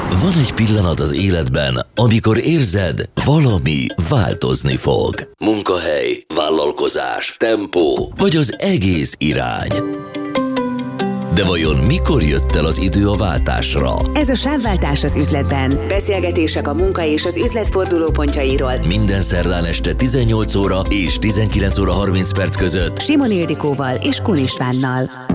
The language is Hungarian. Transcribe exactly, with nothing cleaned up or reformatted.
Van egy pillanat az életben, amikor érzed, valami változni fog. Munkahely, vállalkozás, tempó, vagy az egész irány. De vajon mikor jött el az idő a váltásra? Ez a Sávváltás az üzletben. Beszélgetések a munka és az üzlet fordulópontjairól. Minden szerdán este tizennyolc óra és tizenkilenc óra harminc perc között Simon Ildikóval és Kun Istvánnal.